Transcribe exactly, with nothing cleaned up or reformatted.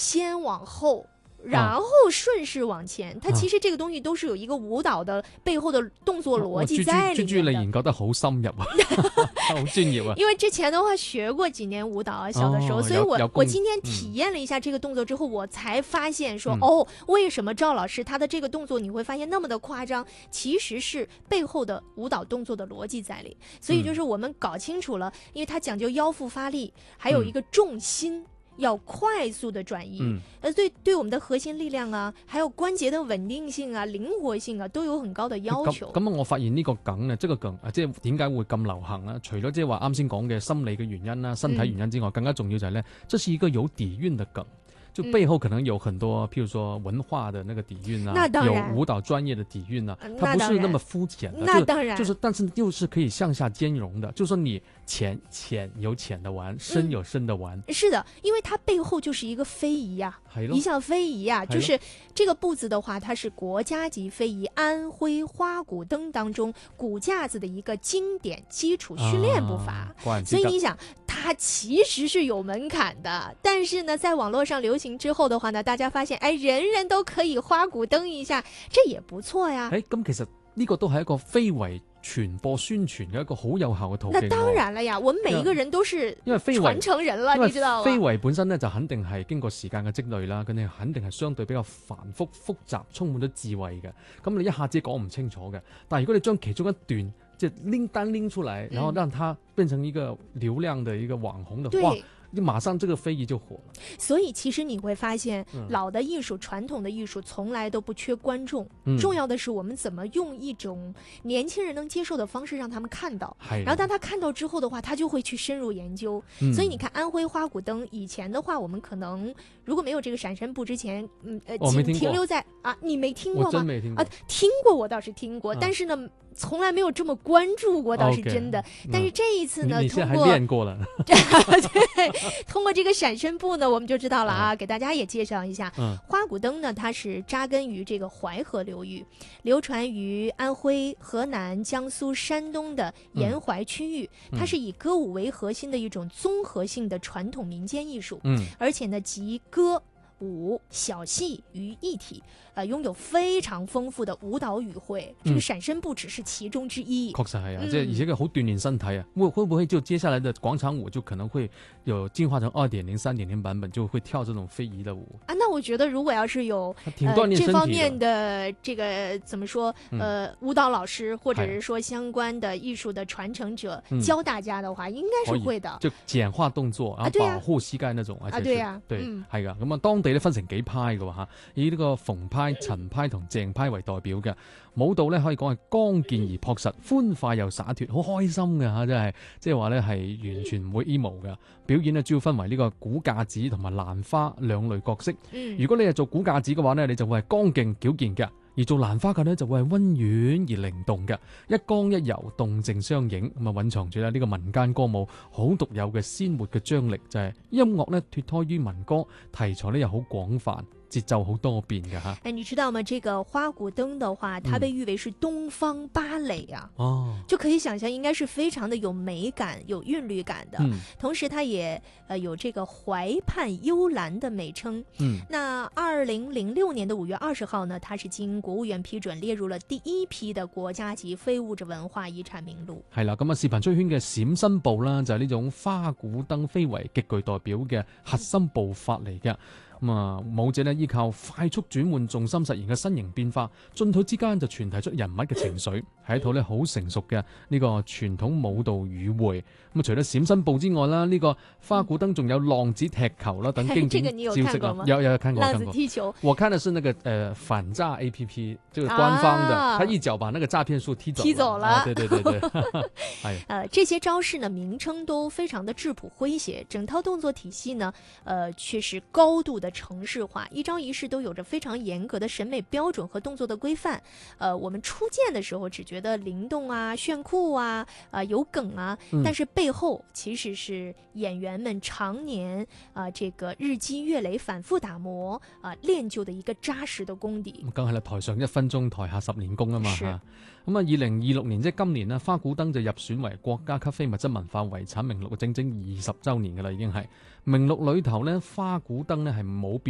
先往後。然後順勢往前，它其實這個東西都是有一個舞蹈的背後的動作邏輯在裡面的。 朱朱莉研覺得好深入啊，好專業啊。 因為之前的話學過幾年舞蹈啊，小的時候， 哦、 所以我我今天體驗了一下這個動作之後， 嗯、 我才發現說，哦，為什麼趙老師他的這個動作你會發現那麼的誇張，其實是背後的舞蹈動作的邏輯在裡。所以就是我們搞清楚了，因為它講究腰腹發力，還有一個重心。嗯要快速的轉移， 嗯， 呃，對，對我們的核心力量啊，還有關節的穩定性啊、靈活性啊，都有很高的要求。 咁我發現呢個梗呢，即係個梗，即係點解會咁流行啊？除咗即係話啱先講嘅心理嘅原因啦、身體原因之外，嗯、更加重要就係呢，這是一個有底蘊的梗。就背後可能有很多，譬如說文化的那個底蘊啊，有舞蹈專業的底蘊啊，它不是那麼膚淺的， 那當然， 就是，但是又是可以向下兼容的，就是說你淺淺有淺的玩，深有深的玩。 嗯、是的，因為它背後就是一個非遺啊，一項非遺啊，就是這個步子的話，它是國家級非遺安徽花鼓燈當中鼓架子的一個經典基礎訓練步伐， 啊、 所以你想，它其實是有門檻的，但是呢，在網絡上流行之後的話呢，大家發現，哎，人人都可以花鼓燈一下，這也不錯呀。 哎，咁其實呢個都係一個非遺傳播宣傳嘅一個好有效嘅途徑。 那當然了呀，我們每一個人都是因為非遺傳承人了，你知道嗎？ 非遺本身呢，就肯定係經過時間嘅積累啦，佢哋肯定係相對比較繁複複雜，充滿咗智慧嘅。咁你一下子講唔清楚嘅，但係如果你將其中一段即係拎單拎出來，然後讓它變成一個流量的一個網紅的話，你馬上這個非遺就火了。 所以其實你會發現， 嗯、 老的藝術、傳統的藝術從來都不缺觀眾、 嗯。 重要的是我們怎麼用一種年輕人能接受的方式讓他們看到。然後當他看到之後的話，他就會去深入研究。嗯、所以你看安徽花鼓燈以前的話，我們可能如果沒有這個閃身步之前，嗯呃，僅停留在啊，你沒聽過嗎？ 我真沒聽過。 啊，聽過我倒是聽過，啊、但是呢。從來沒有這麼關注過，倒是真的。Okay, 但是這一次呢， 你現在還練過了。 對，通過這個閃身步呢，我們就知道了啊。嗯、給大家也介紹一下，嗯、花鼓燈呢，它是扎根於這個淮河流域，流傳於安徽、河南、江蘇、山東的沿淮區域。嗯、它是以歌舞為核心的一種綜合性的傳統民間藝術。嗯，而且呢，集歌舞小戲於一體，呃，擁有非常豐富的舞蹈語彙。嗯、這個閃身步只是其中之一。 確實係啊，即係、嗯、而且佢好鍛煉身體啊。會會不會就接下來的廣場舞就可能會有進化成二點零、三點零版本，就會跳這種非遺的舞啊？那我覺得如果要是有呃這方面的這個怎麼說呃、嗯、舞蹈老師或者是說相關的藝術的傳承者、嗯、教大家的話，應該是會的。 就簡化動作，然後保護膝蓋那種啊。 對呀， 對，係噶。咁啊，當地咧分成幾派嘅喎嚇，以呢個馮派、陳派同鄭派為代表嘅舞蹈咧，可以講係剛健而樸實、歡快又灑脱，好開心嘅嚇，真係即係話咧係完全唔會 emo 嘅。表演咧主要分為呢個鼓架子同埋蘭花兩類角色。嗯、如果你係做鼓架子嘅話咧，你就會係剛勁矯健嘅。而做蘭花嘅呢，就會係溫軟而靈動嘅，一剛一柔，動靜相映，咁啊蘊藏住咧呢個民間歌舞好獨有嘅鮮活嘅張力，就係、是、音樂呢脫胎於民歌，題材呢又好廣泛，節奏好多變嘅吓。 誒，你知道嗎？這個花鼓燈的話，它被譽為是東方芭蕾啊，哦、嗯，就可以想象應該是非常的有美感、有韻律感的。嗯、同時它也呃有這個淮畔幽蘭的美稱。嗯，那二零零六年的五月二十號呢，它是經國務院批准列入了第一批的國家級非物質文化遺產名錄。 係啦，咁啊視頻出圈嘅閃身步啦，就係、是、呢種花鼓燈非遺極具代表嘅核心步法嚟嘅。咁啊，舞者呢依靠快速轉換重心實現嘅身形變化，進退之間就傳遞出人物嘅情緒，係一套咧好成熟嘅呢個傳統舞蹈語彙。咁啊，除咗閃身步之外啦，呢、這個花鼓燈仲有浪子踢球啦等經典招式啦。有有看過浪子踢球， 我看的是那個呃反詐 A P P，這個官方的，他、啊、一腳把那個詐騙術踢走了。 踢走了， 啊、對對對對。 哎，呃，這些招式呢，名稱都非常的質樸詼諧，整套動作體系呢，呃，卻是高度的程式化，一招一式都有着非常嚴格的審美標準和動作的規範。呃，我們初見的時候只覺得靈動啊、炫酷啊、啊、呃、有梗啊，嗯、但是背後其實是演員們常年啊、呃、這個日積月累、反覆打磨啊、呃、練就的一個扎實的功底。 梗係啦，台上一分鐘，台下十年功啊嘛嚇。咁啊，二零二六年即係今年啦，花鼓燈就入選為國家級非物質文化遺產名錄，整整二十週年㗎啦，已經係名錄裏頭咧，花鼓燈咧係冇變。